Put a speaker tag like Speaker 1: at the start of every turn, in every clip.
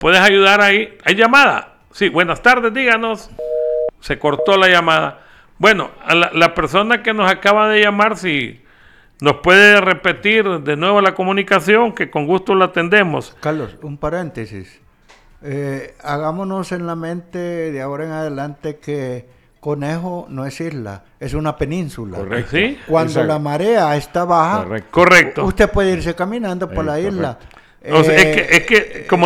Speaker 1: ¿puedes ayudar ahí? ¿Hay llamada? Sí, buenas tardes, díganos. Se cortó la llamada. Bueno, a la persona que nos acaba de llamar, si nos puede repetir de nuevo la comunicación, que con gusto la atendemos.
Speaker 2: Carlos, un paréntesis. Hagámonos en la mente de ahora en adelante que Conejo no es isla, es una península.
Speaker 1: Correcto. ¿Sí?
Speaker 2: Cuando la marea está baja,
Speaker 1: correcto,
Speaker 2: usted puede irse caminando por la isla.
Speaker 1: O sea, es que como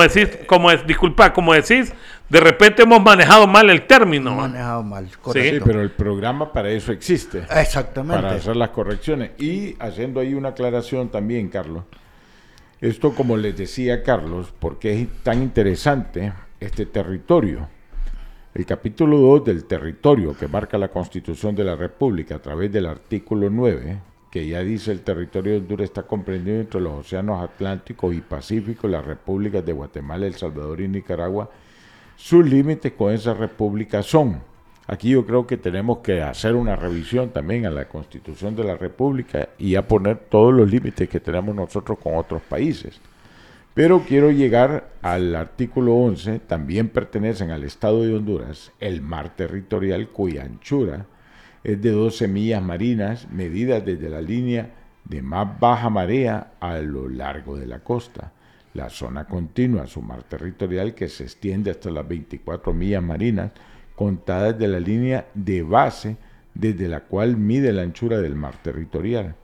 Speaker 1: decís, de repente hemos manejado mal el término.
Speaker 2: Manejado mal, correcto.
Speaker 3: Sí, pero el programa para eso existe.
Speaker 2: Exactamente.
Speaker 3: Para hacer las correcciones. Y haciendo ahí una aclaración también, Carlos. Esto, como les decía Carlos, porque es tan interesante este territorio. El capítulo 2 del territorio que marca la Constitución de la República a través del artículo 9, que ya dice el territorio de Honduras está comprendido entre los océanos Atlántico y Pacífico, las repúblicas de Guatemala, El Salvador y Nicaragua. Sus límites con esa república son. Aquí yo creo que tenemos que hacer una revisión también a la Constitución de la República y a poner todos los límites que tenemos nosotros con otros países. Pero quiero llegar al artículo 11, también pertenecen al Estado de Honduras, el mar territorial cuya anchura es de 12 millas marinas, medidas desde la línea de más baja marea a lo largo de la costa. La zona continua, su mar territorial, que se extiende hasta las 24 millas marinas, contadas de la línea de base desde la cual mide la anchura del mar territorial.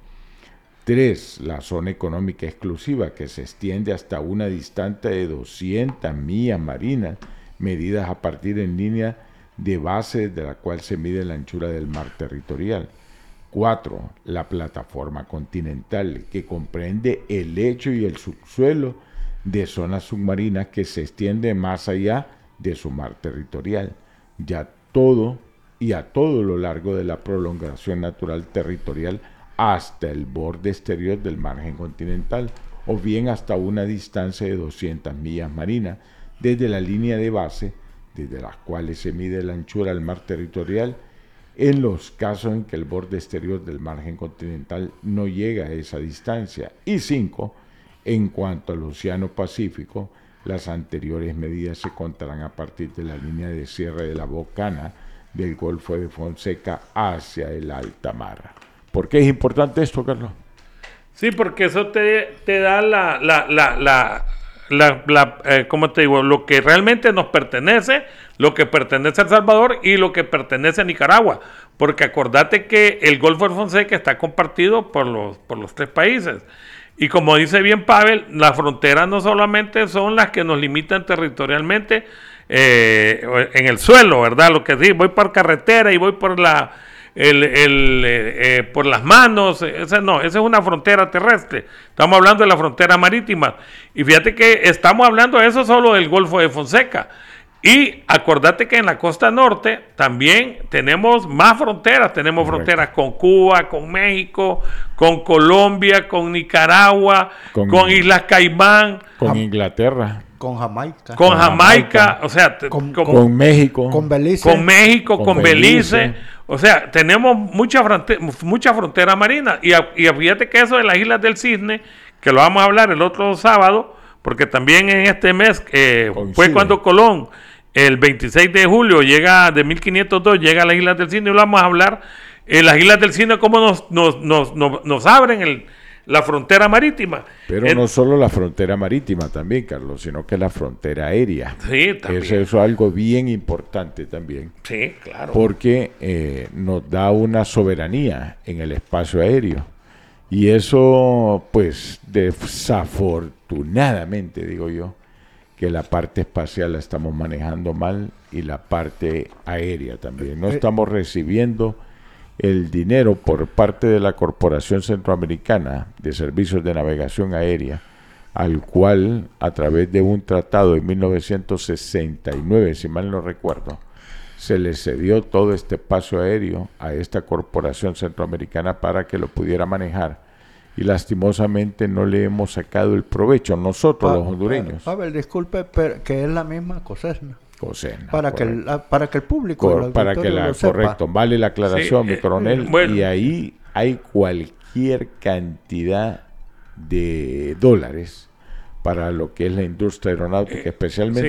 Speaker 3: 3. La zona económica exclusiva, que se extiende hasta una distancia de 200 millas marinas, medidas a partir en línea de base desde la cual se mide la anchura del mar territorial. 4. La plataforma continental, que comprende el lecho y el subsuelo de zonas submarinas que se extiende más allá de su mar territorial, ya todo y a todo lo largo de la prolongación natural territorial hasta el borde exterior del margen continental, o bien hasta una distancia de 200 millas marinas, desde la línea de base, desde las cuales se mide la anchura del mar territorial, en los casos en que el borde exterior del margen continental no llega a esa distancia. Y 5. En cuanto al Océano Pacífico, las anteriores medidas se contarán a partir de la línea de cierre de la bocana del Golfo de Fonseca hacia el alta mar. ¿Por qué es importante esto, Carlos?
Speaker 1: Sí, porque eso te da ¿cómo te digo? Lo que realmente nos pertenece, lo que pertenece a El Salvador y lo que pertenece a Nicaragua. Porque acordate que el Golfo de Fonseca está compartido por los tres países. Y como dice bien Pavel, las fronteras no solamente son las que nos limitan territorialmente en el suelo, ¿verdad? Lo que sí, voy por carretera y voy por por las manos, esa es una frontera terrestre. Estamos hablando de la frontera marítima. Y fíjate que estamos hablando de eso solo del Golfo de Fonseca. Y acordate que en la costa norte también tenemos más fronteras. Tenemos fronteras con Cuba, con México, con Colombia, con Nicaragua, con Islas Caimán,
Speaker 3: con Inglaterra,
Speaker 2: con Jamaica.
Speaker 1: Con Jamaica, o sea,
Speaker 3: con México.
Speaker 2: Con Belice.
Speaker 1: Con México, con Belice. O sea, tenemos mucha frontera marina. Y fíjate que eso de las Islas del Cisne, que lo vamos a hablar el otro sábado, porque también en este mes fue cuando Colón, el 26 de julio, llega de 1502, llega a las Islas del Cisne, y lo vamos a hablar. Las Islas del Cisne, cómo nos abren la frontera marítima.
Speaker 3: Pero no solo la frontera marítima también, Carlos, sino que la frontera aérea.
Speaker 1: Sí, también.
Speaker 3: Eso es algo bien importante también.
Speaker 1: Sí, claro.
Speaker 3: Porque nos da una soberanía en el espacio aéreo. Y eso, pues, desafortunadamente, digo yo, que la parte espacial la estamos manejando mal y la parte aérea también. No estamos recibiendo el dinero por parte de la Corporación Centroamericana de Servicios de Navegación Aérea, al cual, a través de un tratado en 1969, si mal no recuerdo, se le cedió todo este espacio aéreo a esta Corporación Centroamericana para que lo pudiera manejar. Y lastimosamente no le hemos sacado el provecho nosotros, los hondureños.
Speaker 2: Pavel, disculpe, pero que es la misma COSESNA. Para que el público
Speaker 3: lo sepa. Correcto, vale la aclaración, mi coronel. Bueno. Y ahí hay cualquier cantidad de dólares para lo que es la industria aeronáutica, especialmente